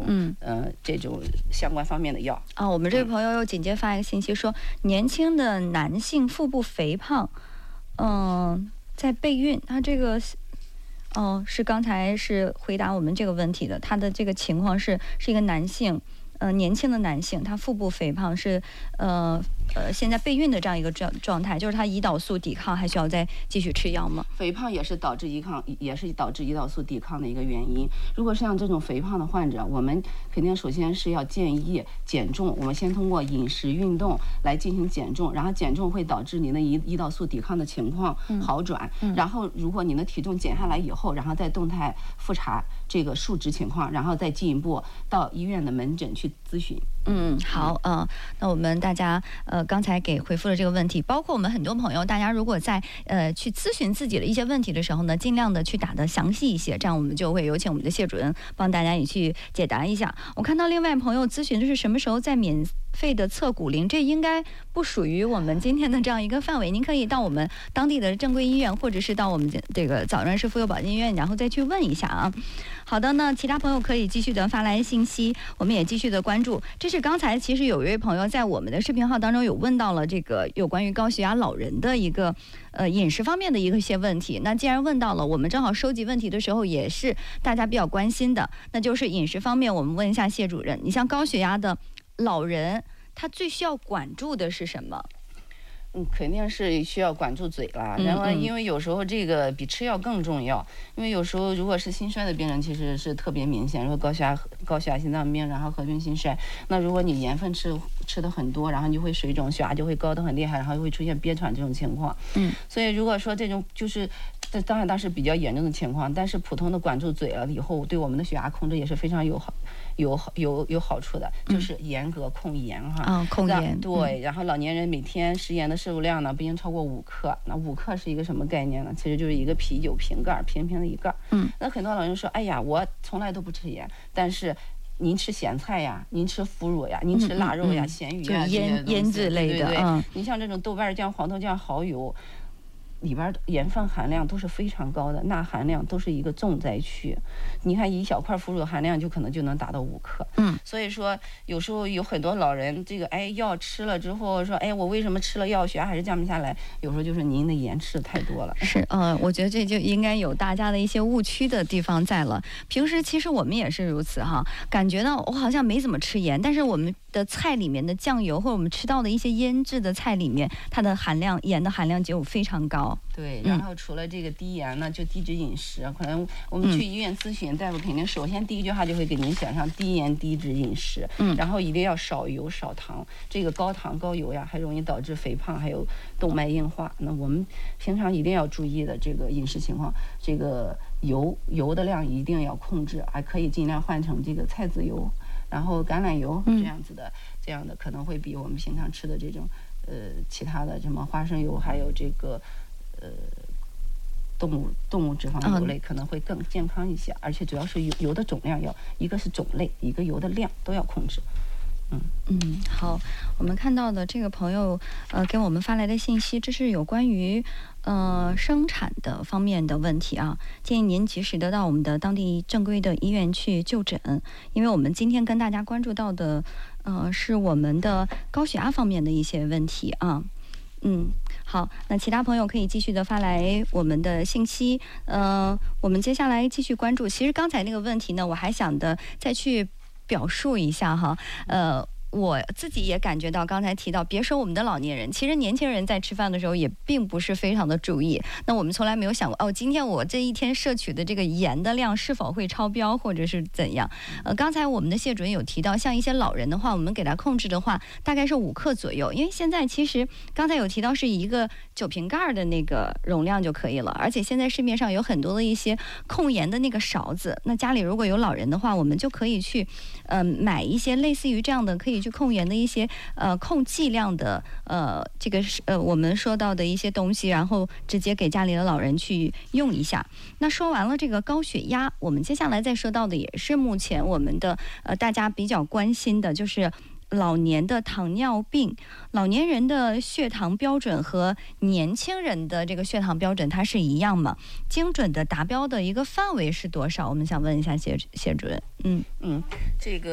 这种相关方面的药。 我们这位朋友又紧接发一个信息说，年轻的男性腹部肥胖，在备孕，他这个。是刚才是回答我们这个问题的，他的这个情况是一个男性，年轻的男性，他腹部肥胖是现在备孕的这样一个状态，就是他胰岛素抵抗还需要再继续吃药吗？ 肥胖也是导致胰岛素抵抗的一个原因。如果像这种肥胖的患者，我们肯定首先是要建议减重，我们先通过饮食运动来进行减重，然后减重会导致您的胰岛素抵抗的情况好转，然后如果您的体重减下来以后，然后再动态复查这个数值情况，然后再进一步到医院的门诊去咨询。 好，那我们大家刚才给回复了这个问题，包括我们很多朋友，大家如果在去咨询自己的一些问题的时候呢，尽量的去打得详细一些，这样我们就会有请我们的谢主任帮大家也去解答一下。我看到另外朋友咨询的是什么时候在免费的测骨龄，这应该不属于我们今天的这样一个范围，您可以到我们当地的正规医院，或者是到我们这个早润市妇幼保健医院，然后再去问一下啊。好的，那其他朋友可以继续的发来信息，我们也继续的关注。这是刚才其实有一位朋友在我们的视频号当中有问到了这个有关于高血压老人的一个饮食方面的一些问题。那既然问到了，我们正好收集问题的时候也是大家比较关心的，那就是饮食方面，我们问一下谢主任，你像高血压的老人，他最需要管住的是什么？ 肯定是需要管住嘴了，然后因为有时候这个比吃药更重要，因为有时候如果是心衰的病人，其实是特别明显，如果高血压心脏病，然后合并心衰，那如果你盐分吃的很多，然后你就会水肿，血压就会高得很厉害，然后会出现憋喘这种情况。所以如果说这种就是当时比较严重的情况，但是普通的管住嘴了以后，对我们的血压控制也是非常有好处的，就是严格控盐哈。 控盐。 对，然后老年人每天食盐的摄入量呢不应超过5克。那5克是一个什么概念呢？其实就是一个啤酒瓶盖，平平的一盖。那很多老人说，哎呀，我从来都不吃盐，但是您吃咸菜呀，您吃腐乳呀，您吃腊肉呀，咸鱼呀， 腌制类的。 对，你像这种豆瓣酱、黄豆酱、蚝油。里边盐分含量都是非常高的，钠含量都是一个重灾区。你看一小块腐乳含量可能就能达到5克。所以说有时候有很多老人这个药吃了之后说，我为什么吃了药血压还是降不下来？有时候就是您的盐吃的太多了。 是，我觉得这就应该有大家的一些误区的地方在了。平时其实我们也是如此哈，感觉到我好像没怎么吃盐，但是我们的菜里面的酱油或者我们吃到的一些腌制的菜里面，它的盐的含量就非常高。 对，然后除了这个低盐呢，就低脂饮食。可能我们去医院咨询，大夫肯定首先第一句话就会给您写上低盐低脂饮食，然后一定要少油少糖。这个高糖高油呀，还容易导致肥胖，还有动脉硬化。那我们平常一定要注意的这个饮食情况，这个油的量一定要控制，还可以尽量换成这个菜籽油，然后橄榄油这样的可能会比我们平常吃的这种其他的什么花生油，还有这个动物脂肪油类可能会更健康一些，而且主要是油的总量一个是种类，一个油的量都要控制。 好，我们看到的这个朋友给我们发来的信息，这是有关于生产的方面的问题啊，建议您及时的到我们的当地正规的医院去就诊，因为我们今天跟大家关注到的是我们的高血压方面的一些问题啊。好，那其他朋友可以继续的发来我们的信息。我们接下来继续关注。其实刚才那个问题呢，我还想的再去表述一下哈。我自己也感觉到，刚才提到，别说我们的老年人，其实年轻人在吃饭的时候也并不是非常的注意。那我们从来没有想过，今天我这一天摄取的这个盐的量是否会超标，或者是怎样？刚才我们的谢主任有提到，像一些老人的话，我们给他控制的话，大概是5克左右。因为现在其实刚才有提到是一个酒瓶盖的那个容量就可以了，而且现在市面上有很多的一些控盐的那个勺子。那家里如果有老人的话，我们就可以去买一些类似于这样的可以去控盐的一些控剂量的这个我们说到的一些东西，然后直接给家里的老人去用一下。那说完了这个高血压，我们接下来再说到的也是目前我们的大家比较关心的，就是老年的糖尿病，老年人的血糖标准和年轻人的这个血糖标准它是一样吗？精准的达标的一个范围是多少？我们想问一下谢主任。 这个。